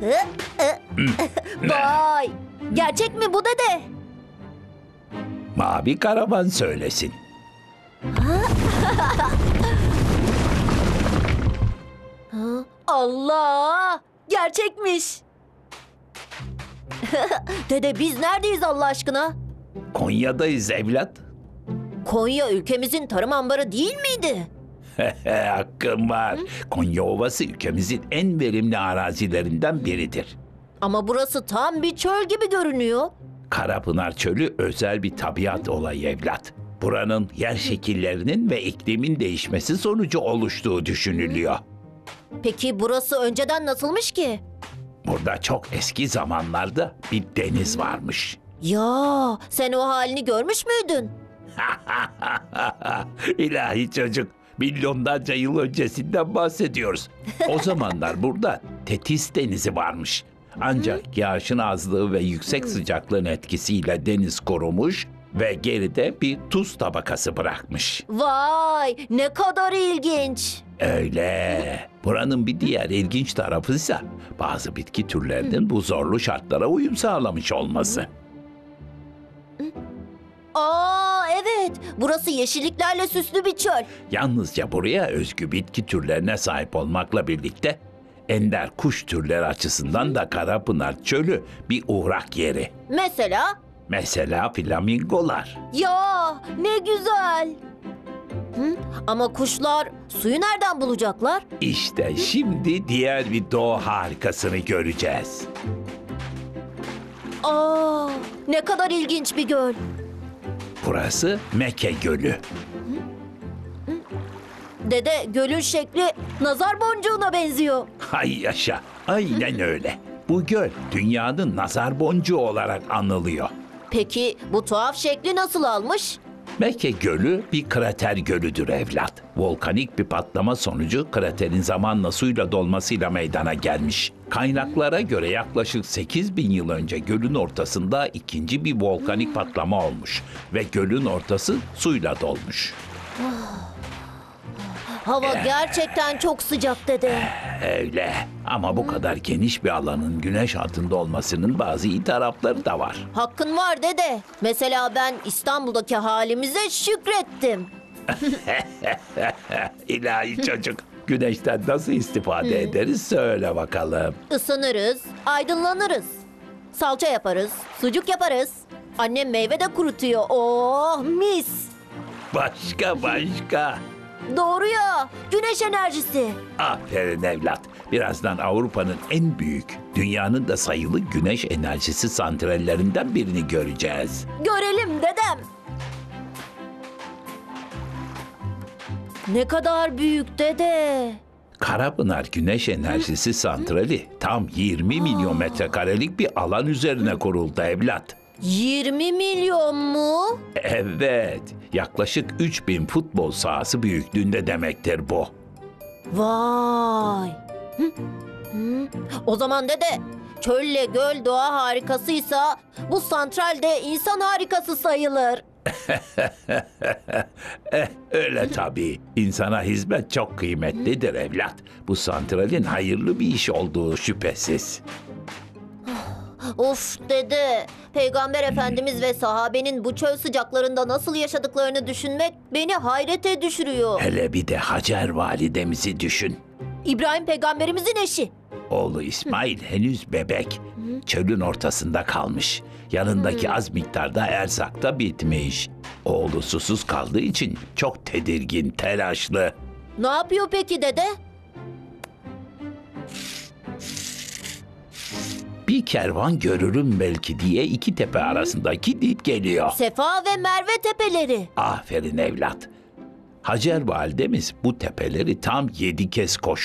Vay! Gerçek mi bu dede? Mavi karavan söylesin. Allah! Gerçekmiş. Dede biz neredeyiz Allah aşkına? Konya'dayız evlat. Konya ülkemizin tarım ambarı değil miydi? Hakkın var. Konya Ovası ülkemizin en verimli arazilerinden biridir. Ama burası tam bir çöl gibi görünüyor. Karapınar Çölü özel bir tabiat olayı evlat. Buranın yer şekillerinin ve iklimin değişmesi sonucu oluştuğu düşünülüyor. Peki burası önceden nasılmış ki? Burada çok eski zamanlarda bir deniz varmış. Ya sen o halini görmüş müydün? İlahi çocuk, milyonlarca yıl öncesinden bahsediyoruz. O zamanlar burada Tetis Denizi varmış. Ancak yağışın azlığı ve yüksek sıcaklığın etkisiyle deniz kurumuş ve geride bir tuz tabakası bırakmış. Vay ne kadar ilginç. Öyle. Buranın bir diğer ilginç tarafı ise bazı bitki türlerinin bu zorlu şartlara uyum sağlamış olması. Aa evet burası yeşilliklerle süslü bir çöl. Yalnızca buraya özgü bitki türlerine sahip olmakla birlikte ender kuş türleri açısından da Karapınar Çölü bir uğrak yeri. Mesela flamingolar. Ya ne güzel. Ama kuşlar suyu nereden bulacaklar? İşte şimdi diğer bir doğa harikasını göreceğiz. Aa ne kadar ilginç bir göl. Burası Meke Gölü. Dede gölün şekli nazar boncuğuna benziyor. Hay yaşa, aynen öyle. Bu göl dünyanın nazar boncuğu olarak anılıyor. Peki bu tuhaf şekli nasıl almış? Meke Gölü bir krater gölüdür evlat. Volkanik bir patlama sonucu kraterin zamanla suyla dolmasıyla meydana gelmiş. Kaynaklara göre yaklaşık 8.000 yıl önce gölün ortasında ikinci bir volkanik patlama olmuş ve gölün ortası suyla dolmuş. Hava gerçekten çok sıcak dede. Öyle ama bu kadar geniş bir alanın güneş altında olmasının bazı iyi tarafları da var. Hakkın var dede. Mesela ben İstanbul'daki halimize şükrettim. İlahi çocuk, güneşten nasıl istifade ederiz söyle bakalım. Isınırız, aydınlanırız. Salça yaparız, sucuk yaparız. Annem meyve de kurutuyor. Oh mis. Başka. Doğru ya, güneş enerjisi. Aferin evlat. Birazdan Avrupa'nın en büyük, dünyanın da sayılı güneş enerjisi santrallerinden birini göreceğiz. Görelim dedem. Ne kadar büyük dede. Karapınar Güneş Enerjisi Santrali tam 20 milyon metrekarelik bir alan üzerine kuruldu evlat. 20 milyon mu? Evet, yaklaşık 3000 futbol sahası büyüklüğünde demektir bu. Vay. O zaman dede, çölle göl doğa harikasıysa bu santral de insan harikası sayılır. Öyle tabii. İnsana hizmet çok kıymetlidir evlat. Bu santralin hayırlı bir iş olduğu şüphesiz. Of dede, Peygamber Efendimiz ve sahabenin bu çöl sıcaklarında nasıl yaşadıklarını düşünmek beni hayrete düşürüyor. Hele bir de Hacer validemizi düşün. İbrahim peygamberimizin eşi. Oğlu İsmail henüz bebek. Çölün ortasında kalmış. Yanındaki az miktarda erzak da bitmiş. Oğlu susuz kaldığı için çok tedirgin, telaşlı. Ne yapıyor peki dede? Bir kervan görürüm belki diye iki tepe arasında gidip geliyor. Sefa ve Merve tepeleri. Aferin evlat. Hacer validemiz bu tepeleri tam 7 kez koştu.